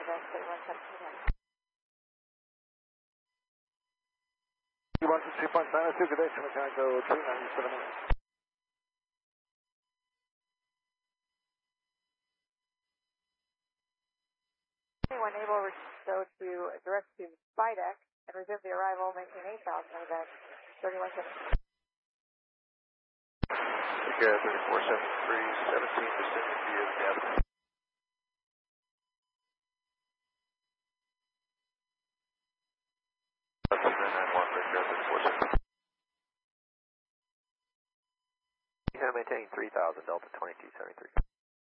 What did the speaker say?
2 good day, Mechanico 397. Anyone able to go to direct to Spydeck and resume the arrival, maintain 8,000 and then 3173. Take care, 3473, 17, descending via the cabin. Maintain 3,000, Delta 2273.